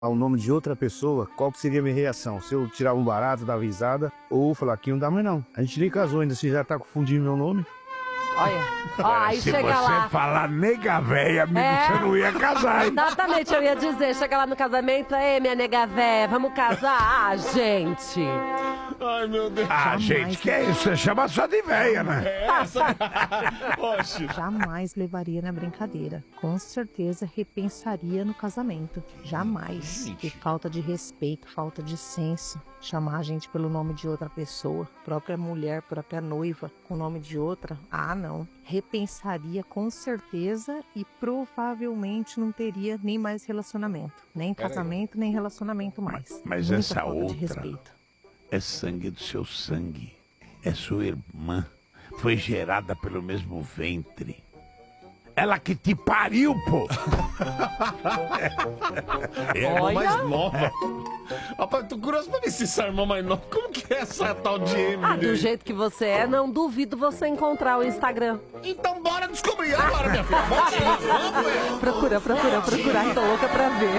ao nome de outra pessoa, qual que seria a minha reação? Se eu tirar um barato, dar risada, ou falar que não dá mais não. A gente nem casou ainda, você já tá confundindo meu nome? Olha, ó, aí Se chega você lá. falar nega véia, amigo, você não ia casar, hein? Exatamente, eu ia dizer, chega lá no casamento, ei, minha nega véia, vamos casar? Ah, gente. Ai, meu Deus. Ah, gente, que é isso? Você chama só de véia, né? Oxe. Jamais levaria na brincadeira. Com certeza repensaria no casamento. Jamais. Que falta de respeito, falta de senso. Chamar a gente pelo nome de outra pessoa. Própria mulher, própria noiva, com o nome de outra. Ah, não. Repensaria com certeza e provavelmente não teria nem mais relacionamento. Nem casamento, nem relacionamento mais. Mas Muita essa falta de outra respeito. é sangue do seu sangue. É sua irmã. Foi gerada pelo mesmo ventre. Ela que te pariu, pô! É a irmã mais nova. Rapaz, tô curioso pra ver se essa irmã mais nova. Como que é essa tal de Emily? Ah, do jeito que você é, não duvido você encontrar o Instagram. Então bora descobrir agora, minha filha. Vamos, Procura, tô louca pra ver.